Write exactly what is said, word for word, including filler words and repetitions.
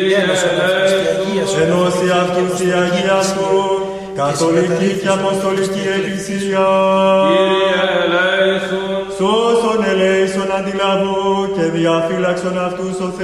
Ενώσια αυτούς η Αγία Σου, καθολική και αποστολική Εκκλησία, σώσον ελέησον αντιλαβού και διαφύλαξον αυτούς ο Θεός.